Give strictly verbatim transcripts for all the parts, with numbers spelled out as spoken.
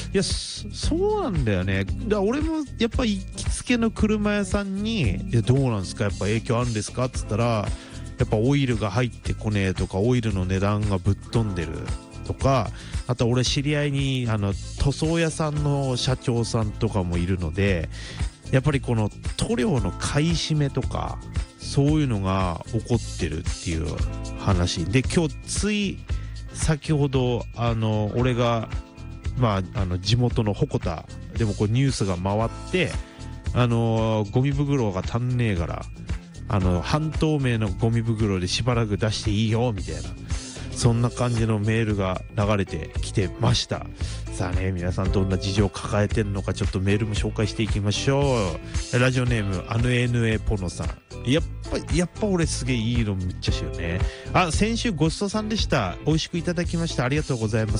いやそそうなんだよね。だから俺もやっぱ行きつけの車屋さんにいやどうなんですか、やっぱ影響あるんですかっつったら、やっぱオイルが入ってこねえとか、オイルの値段がぶっ飛んでるとか、あと俺知り合いにあの塗装屋さんの社長さんとかもいるので、やっぱりこの塗料の買い占めとかそういうのが起こってるっていう話で、今日つい先ほどあの俺がまああの地元の鉾田でもこうニュースが回って、あのゴミ袋が足んねえからあの半透明のゴミ袋でしばらく出していいよみたいな、そんな感じのメールが流れてきてました。さあね、皆さんどんな事情を抱えてるのか、ちょっとメールも紹介していきましょう。ラジオネームアヌエヌエポノさん。やっぱやっぱ俺すげえいいのむっちゃしよね。あ、先週ごちそうさんでした。美味しくいただきました。ありがとうございます。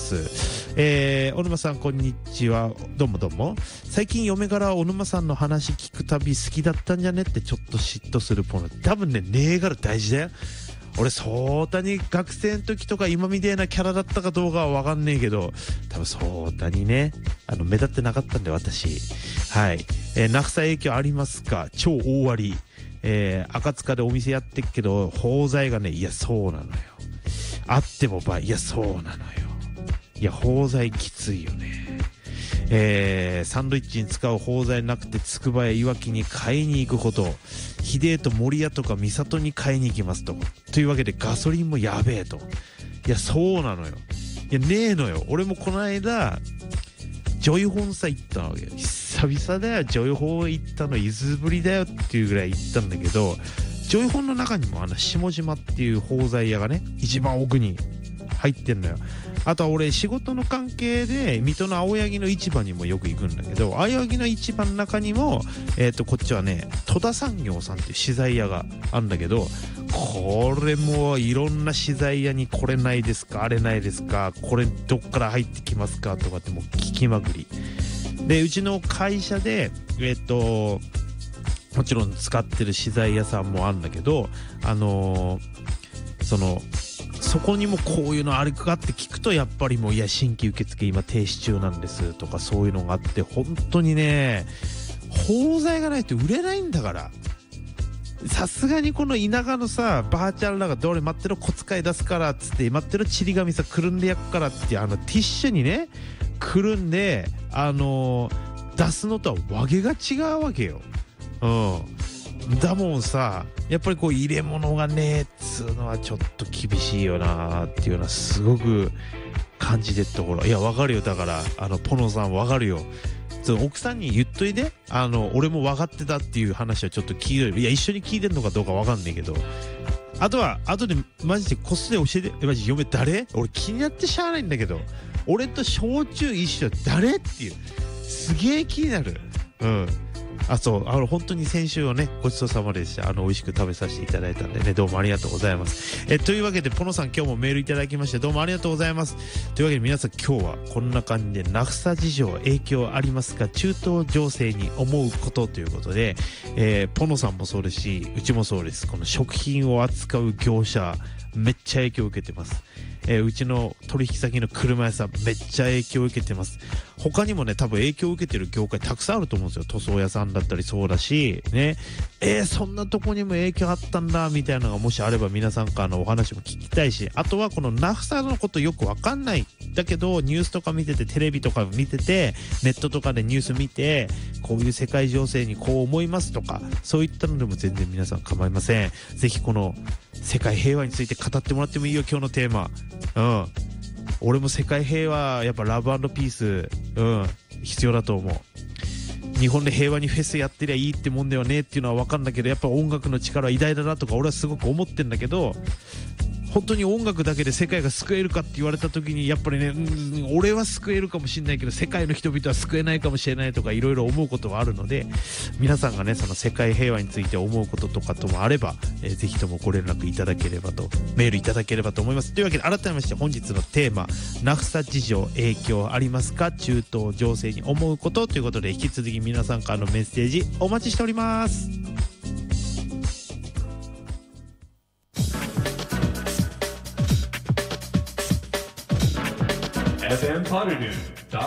えー、小沼さんこんにちは。どうもどうも。最近嫁から小沼さんの話聞くたび好きだったんじゃねってちょっと嫉妬するポノ。多分ね、ねえがら大事だよ。俺相当に学生の時とか今みたいなキャラだったかどうかは分かんねえけど、多分相当にねあの目立ってなかったんで私。はい、えー、ナフサ影響ありますか？超大割り、えー、赤塚でお店やってっけど包材がね、いやそうなのよ。あっても倍、いやそうなのよ。いや包材きついよね。えー、サンドイッチに使う包材なくてつくばやいわきに買いに行くほど、秀栄と守谷とか三郷に買いに行きますと。というわけでガソリンもやべえと。いやそうなのよ。いやねえのよ。俺もこの間ジョイホンさ行ったわけよ。久々だよ。ジョイホン行ったのいつぶりだよっていうぐらい行ったんだけど、ジョイホンの中にもあの下島っていう包材屋がね一番奥に入ってんのよ。あとは俺仕事の関係で水戸の青柳の市場にもよく行くんだけど、青柳の市場の中にもえっとこっちはね戸田産業さんっていう資材屋があるんだけど、これもいろんな資材屋にこれないですか、あれないですか、これどっから入ってきますかとかってもう聞きまくりで、うちの会社でえっともちろん使ってる資材屋さんもあるんだけど、あのー、そのそこにもこういうのあるかって聞くと、やっぱりもういや新規受付今停止中なんですとかそういうのがあって、本当にね包材がないと売れないんだから。さすがにこの田舎のさバーチャルなんかどれ待ってろ小遣い出すからっつって待ってろちり紙さくるんでやっからってあのティッシュにねくるんであのー、出すのとはわけが違うわけよ。うんだもんさ、やっぱりこう入れ物がねえっつうのはちょっと厳しいよなっていうのはすごく感じてるところ。いやわかるよ。だからあのポノさんわかるよ。その奥さんに言っといて、あの俺も分かってたっていう話はちょっと聞いてる。いや一緒に聞いてんのかどうかわかんないけど、あとは後でマジでこっそり教えて。マジ嫁誰？俺気になってしゃあないんだけど、俺と焼酎一緒誰っていうすげえ気になる。うんあ、そう、あの、本当に先週はね、ごちそうさまでした。あの、美味しく食べさせていただいたんでね、どうもありがとうございます。え、というわけで、ポノさん今日もメールいただきまして、どうもありがとうございます。というわけで、皆さん今日はこんな感じで、ナフサ事情影響ありますか？中東情勢に思うことということで、えー、ポノさんもそうですし、うちもそうです。この食品を扱う業者、めっちゃ影響を受けてます。えー、うちの取引先の車屋さんめっちゃ影響を受けてます。他にもね多分影響を受けてる業界たくさんあると思うんですよ。塗装屋さんだったりそうだしね、えー、そんなとこにも影響あったんだみたいなのがもしあれば皆さんからのお話も聞きたいし、あとはこのナフサのことよくわかんないだけどニュースとか見ててテレビとか見ててネットとかでニュース見てこういう世界情勢にこう思いますとかそういったのでも全然皆さん構いません。ぜひこの世界平和について語ってもらってもいいよ。今日のテーマ、うん俺も世界平和やっぱラブ&ピース、うん必要だと思う。日本で平和にフェスやってりゃいいってもんではねえっていうのは分かんだけど、やっぱ音楽の力は偉大だなとか俺はすごく思ってんだけど、本当に音楽だけで世界が救えるかって言われた時にやっぱりね、うん、俺は救えるかもしれないけど世界の人々は救えないかもしれないとかいろいろ思うことはあるので、皆さんがねその世界平和について思うこととかともあれば、えー、ぜひともご連絡いただければとメールいただければと思います。というわけで改めまして本日のテーマ、ナフサ事情影響ありますか？中東情勢に思うことということで、引き続き皆さんからのメッセージお待ちしております。 エフエム Podunu